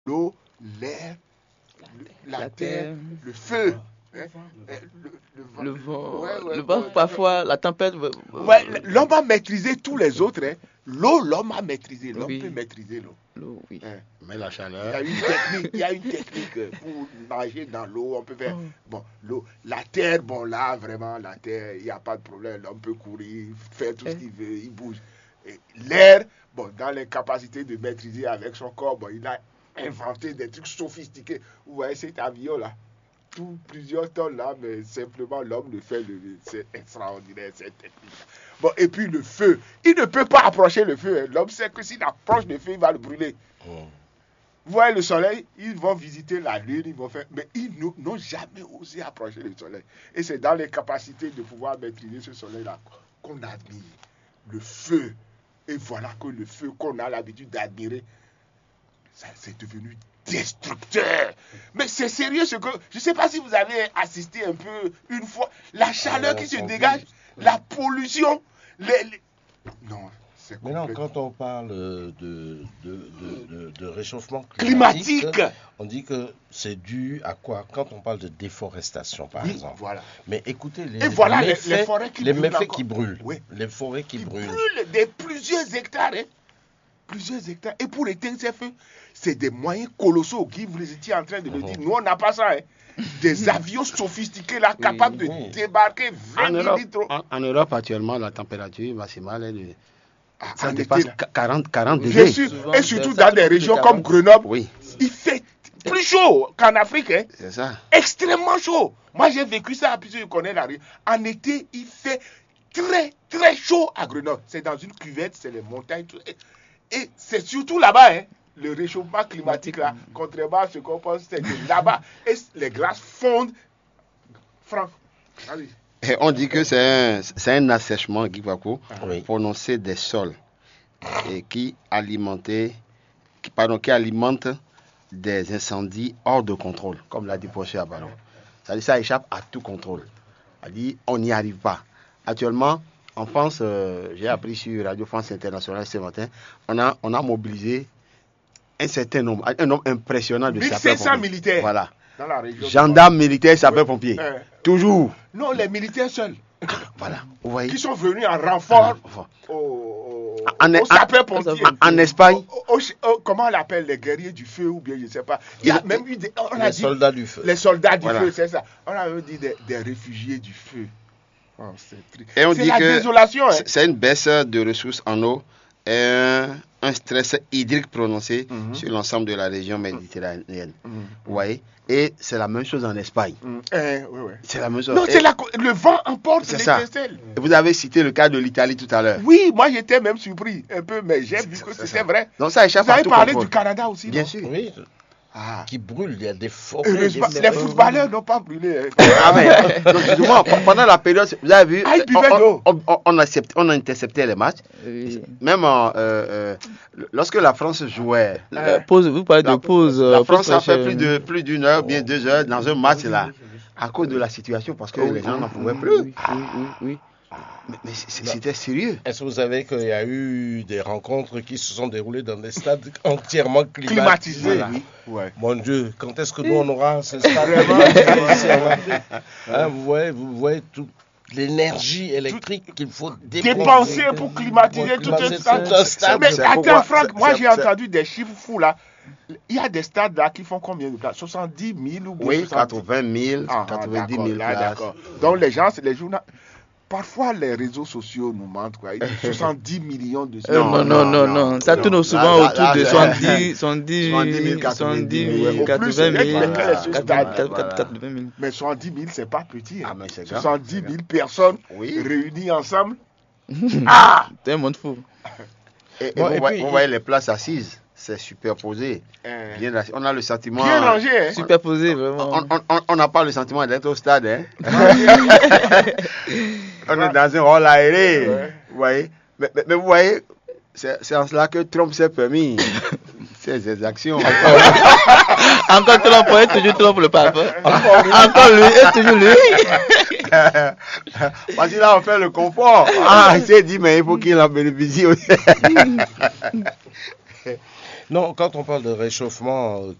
l'eau, l'air, la terre, le feu. Le vent, Ouais, le vent parfois, la tempête. Ouais, l'homme a maîtrisé tous les autres. Hein. L'eau, l'homme a maîtrisé. L'homme Oui. peut maîtriser l'eau. L'eau, oui. Hein. Mais la Il y chaleur. a une technique pour nager dans l'eau. On peut faire. Bon, l'eau, la terre, bon là, vraiment, la terre, il n'y a pas de problème. L'homme peut courir, faire tout ce qu'il veut, il bouge. Et l'air, bon, dans les capacités de maîtriser avec son corps, bon, il a inventé des trucs sophistiqués. Vous voyez cet avion-là, plusieurs tonnes là, mais simplement l'homme le fait lever. C'est extraordinaire, cette technique. Bon, et puis le feu. Il ne peut pas approcher le feu. Hein. L'homme sait que s'il approche le feu, il va le brûler. Vous voyez le soleil, ils vont visiter la lune, ils vont faire, mais ils n'ont jamais osé approcher le soleil. Et c'est dans les capacités de pouvoir maîtriser ce soleil-là qu'on admire le feu. Et voilà que le feu qu'on a l'habitude d'admirer, ça, c'est devenu destructeur. Mais c'est sérieux ce que... Je ne sais pas si vous avez assisté un peu une fois. La chaleur qui se dégage, la pollution, Non, c'est Mais non, complètement... quand on parle de réchauffement climatique, on dit que c'est dû à quoi? Quand on parle de déforestation, par oui, exemple. voilà. Mais écoutez, Et voilà les forêts qui brûlent méfaits encore. qui brûlent. Oui. Les forêts qui brûlent. Plusieurs hectares. Hein. Plusieurs hectares. Et pour éteindre ces feux, c'est des moyens colossaux qui vous étiez en train de le dire. Nous, on n'a pas ça. Hein. Des avions sophistiqués là, capables de débarquer 20 000 litres. En Europe, actuellement, la température maximale est de... Ça en dépasse été, 40 Bien degrés. sûr. Souvent, Et surtout ça dans des touche régions les comme 40. Grenoble, Oui, il fait plus chaud qu'en Afrique. Hein. c'est ça. Extrêmement chaud. Moi, j'ai vécu ça puisque je connais la région. En été, il fait très, très chaud à Grenoble. C'est dans une cuvette, c'est les montagnes. Tout. Et c'est surtout là-bas, hein, le réchauffement climatique, là, contrairement à ce qu'on pense, c'est que là-bas, et les glaces fondent. Franck, allez. Et on dit que c'est un assèchement, Guy Waco, Oui. prononcé des sols et qui alimente des incendies hors de contrôle, comme l'a dit Poché Abalo. C'est-à-dire ça échappe à tout contrôle. C'est-à-dire on n'y arrive pas. Actuellement, en France, j'ai appris sur Radio France Internationale ce matin, on a mobilisé un certain nombre, un nombre impressionnant de 1500 sapeurs-pompiers. militaires Voilà. dans la région. Gendarmes, militaires, sapeurs-pompiers. Toujours. Non, les militaires seuls, Voilà. Vous voyez. qui sont venus en renfort aux sapeurs-pompiers. En Espagne, Comment on l'appelle, les guerriers du feu ou bien je ne sais pas. Il y a même eu des, on a Les dit, soldats du feu. les soldats du Voilà. feu, c'est ça. On a même dit des réfugiés du feu. Oh, c'est triste. Et on C'est dit la que désolation. Hein. c'est une baisse de ressources en eau et un stress hydrique prononcé sur l'ensemble de la région méditerranéenne. Vous voyez. Et c'est la même chose en Espagne. Oui. C'est la même chose. Non, Et- c'est le vent emporte C'est ça. l'étincelle. et vous avez cité le cas de l'Italie tout à l'heure. Oui, moi j'étais même surpris un peu, mais j'ai vu que C'est c'était ça. vrai. Donc ça échappe Vous à avez tout parlé contrôle. du Canada aussi. Bien non? sûr. Oui, Ah. qui brûlent. Il y a des forêts. Heureusement, des les forêts. footballeurs n'ont pas brûlé. Hein. Ah mais, donc, justement, pendant la période, vous avez vu, Ah, ils buvaient d'eau. on a intercepté les matchs. Oui. Même lorsque la France jouait, Pause, vous parlez de pause. la France a pause, fait plus d'une heure, bien 2 heures dans un match là, à cause de la situation, parce que les gens n'en pouvaient plus. Oui. Mais c'était sérieux. Est-ce que vous savez qu'il y a eu des rencontres qui se sont déroulées dans des stades entièrement Climatisé, climatisés? oui. Ouais. Mon Dieu, quand est-ce que nous on aura ce stade climatisé ici en Afrique? Hein, vous voyez toute l'énergie électrique qu'il faut Dépenser pour climatiser tout un stade. Mais C'est attends, pourquoi- Franck, moi c'est- j'ai c'est- entendu des chiffres fous là. Il y a des stades là qui font combien de places? 70 000 ou bien Oui, 70 80 000, Ah, 90 000 d'accord, là, places. d'accord. Donc les gens, c'est les journaux. Parfois les réseaux sociaux nous mentent quoi. Ils disent 70 millions de Non. Ça tourne souvent Là, autour de là, 70 000, 70 000, ouais. Au plus, 80 c'est 000, vrai que les stades, 80 000. Mais 70 000, c'est pas petit. Ah, Hein. mais c'est grave. 70 000 personnes Oui. réunies ensemble. Ah C'est un monde fou. Et Bon, vous, et voyez, puis- vous voyez les places assises, c'est superposé. Bien, on a le sentiment. Bien rangé. Hein. Superposé, vraiment. On n'a pas le sentiment d'être au stade. Hein. On est dans un hall aéré. Ouais. Vous voyez. Mais vous voyez, c'est en cela que Trump s'est permis ces actions. Encore Trump, et toujours Trump le pape. Encore lui, et toujours lui. Parce qu'il a offert le confort. Ah, il s'est dit, mais il faut qu'il en bénéficie aussi. Non, quand on parle de réchauffement